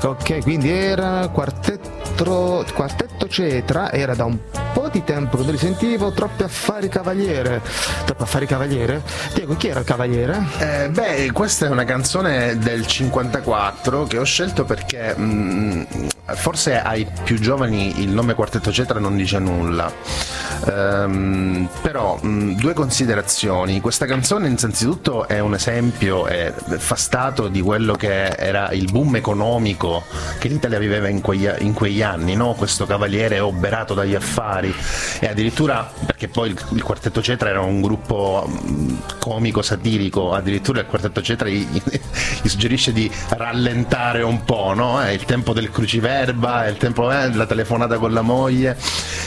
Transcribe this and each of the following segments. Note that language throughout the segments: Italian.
Ok, quindi era quartetto Cetra, era da un po' di tempo che non li sentivo. Troppi affari cavaliere. Diego, chi era il cavaliere? Questa è una canzone del 54 che ho scelto perché forse ai più giovani il nome Quartetto Cetra non dice nulla, però due considerazioni. Questa canzone innanzitutto è un esempio, fa stato di quello che era il boom economico che l'Italia viveva in quegli anni, no? Questo cavaliere oberato dagli affari, e addirittura, perché poi il Quartetto Cetra era un gruppo comico satirico, addirittura il Quartetto Cetra gli suggerisce di rallentare un po', no? È il tempo del cruciverba, è il tempo della telefonata con la moglie.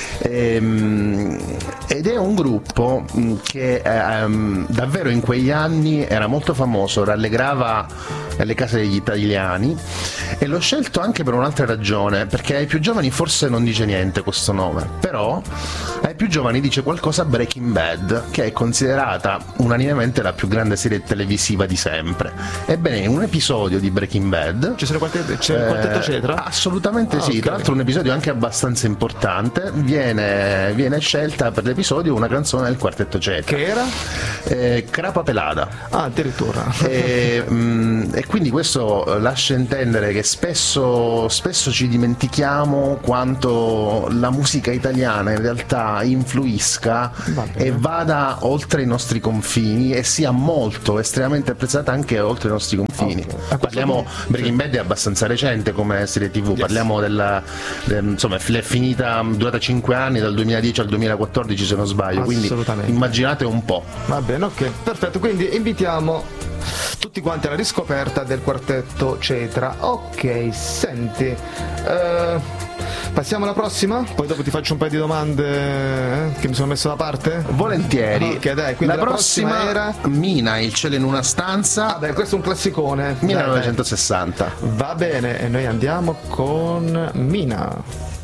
Ed è un gruppo che davvero in quegli anni era molto famoso, rallegrava le case degli italiani, e l'ho scelto anche per un'altra ragione, perché ai più giovani forse non dice niente questo nome, però ai più giovani dice qualcosa Breaking Bad, che è considerata unanimemente la più grande serie televisiva di sempre. Ebbene, in un episodio di Breaking Bad c'è il Quartetto Cetra? Assolutamente sì, okay. Tra l'altro un episodio anche abbastanza importante, viene scelta per l'episodio una canzone del Quartetto Cetra. Che era? Crapa Pelada. Ah, addirittura. E quindi questo lascia intendere che spesso ci dimentichiamo quanto la musica italiana in realtà influisca e vada oltre i nostri confini e sia molto, estremamente apprezzata anche oltre i nostri confini. Okay. Breaking Bad è abbastanza recente come serie TV, yes. Parliamo insomma, è finita, durata 5 anni, dal 2010 al 2014 se non sbaglio, quindi immaginate un po'. Va bene, ok, perfetto, quindi invitiamo tutti quanti alla riscoperta del Quartetto Cetra. Ok, senti, passiamo alla prossima, poi dopo ti faccio un paio di domande che mi sono messo da parte. Volentieri. Ok, dai, quindi la prossima era Mina, Il cielo in una stanza. Vabbè, questo è un classicone, 1960. Va bene, e noi andiamo con Mina.